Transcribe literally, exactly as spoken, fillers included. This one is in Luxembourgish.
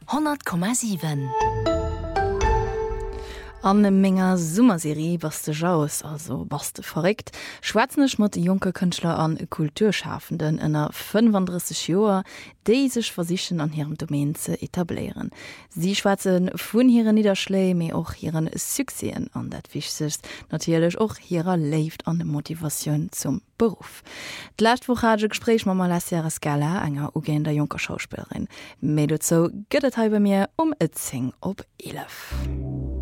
hundert Komma sieben. An de ménger Summerserie was de Jaus also was de verregt, schwaaznech mat de junkke Kënchtler an e Kulturschaffenden ënner fünfunddreißig Joer, déi sech versichen an hirem Domain ze etablieren. Sie schwaatzen vun hire Niederschlei méi och hireieren Sukseen an dat wichtigst natierlech och hireer Leift an de Motivationun zum Beruf. D'Lastwochage Gespräch ma Malasia Scala enger ugender junker Schauspielerin. Méi dozo gëtt et bei mir um et zing op elef.